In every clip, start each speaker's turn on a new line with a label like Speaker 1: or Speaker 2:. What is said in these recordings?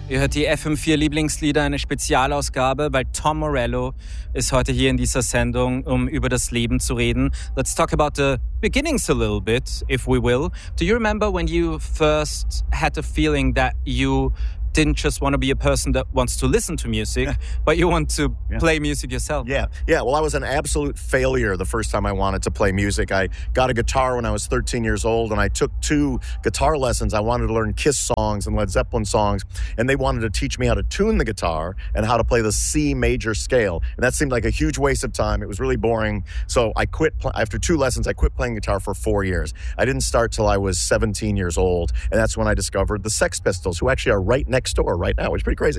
Speaker 1: Ihr hört die FM4 Lieblingslieder, eine Spezialausgabe, weil Tom Morello ist heute hier in dieser Sendung, um über das Leben zu reden. Let's talk about the beginnings a little bit, if we will. Do you remember when you first had the feeling that you didn't just want to be a person that wants to listen to music, but you want to play music yourself?
Speaker 2: Yeah. Well, I was an absolute failure the first time I wanted to play music. I got a guitar when I was 13 years old, and I took 2 guitar lessons. I wanted to learn Kiss songs and Led Zeppelin songs, and they wanted to teach me how to tune the guitar and how to play the C major scale. And that seemed like a huge waste of time. It was really boring. So I quit. After 2 lessons, I quit playing guitar for 4 years. I didn't start till I was 17 years old, and that's when I discovered the Sex Pistols, who actually are right next door right now, which is pretty crazy.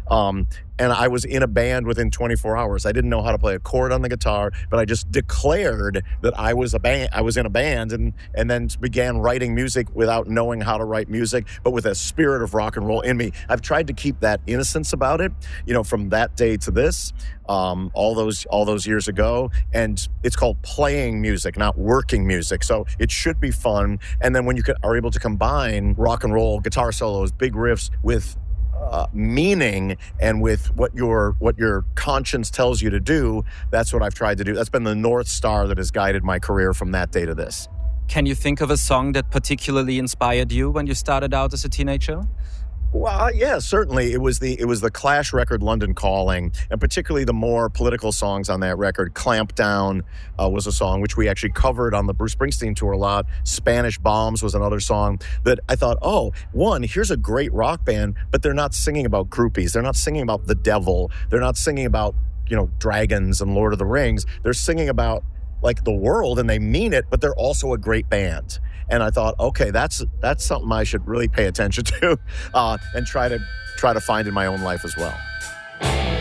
Speaker 2: And I was in a band within 24 hours. I didn't know how to play a chord on the guitar, but I just declared that I was in a band, and then began writing music without knowing how to write music, but with a spirit of rock and roll in me. I've tried to keep that innocence about it, from that day to this, all those years ago. And it's called playing music, not working music. So it should be fun. And then when you are able to combine rock and roll, guitar solos, big riffs with meaning and with what your conscience tells you to do, that's what I've tried to do. That's been the North Star that has guided my career from that day to this.
Speaker 1: Can you think of a song that particularly inspired you when you started out as a teenager?
Speaker 2: Well, yeah, certainly. It was the Clash record, London Calling, and particularly the more political songs on that record. Clamp Down was a song which we actually covered on the Bruce Springsteen tour a lot. Spanish Bombs was another song that I thought, here's a great rock band, but they're not singing about groupies. They're not singing about the devil. They're not singing about, dragons and Lord of the Rings. They're singing about like the world, and they mean it, but they're also a great band. And I thought, okay, that's something I should really pay attention to and try to find in my own life as well.